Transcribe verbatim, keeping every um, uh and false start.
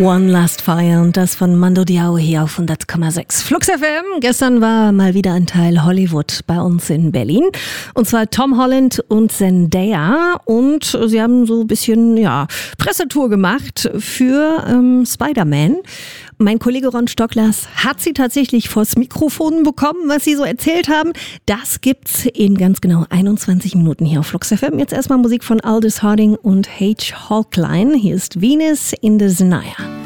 One Last Fire und das von Mando Diao hier auf hundert Komma sechs. Flux F M. Gestern war mal wieder ein Teil Hollywood bei uns in Berlin. Und zwar Tom Holland und Zendaya. Und sie haben so ein bisschen, ja, Pressetour gemacht für ähm, Spider-Man. Mein Kollege Ron Stocklers hat sie tatsächlich vors Mikrofon bekommen, was sie so erzählt haben. Das gibt's in ganz genau einundzwanzig Minuten hier auf Flux F M. Jetzt erstmal Musik von Aldous Harding und H. Hawkline. Hier ist Venus in the Zenaya.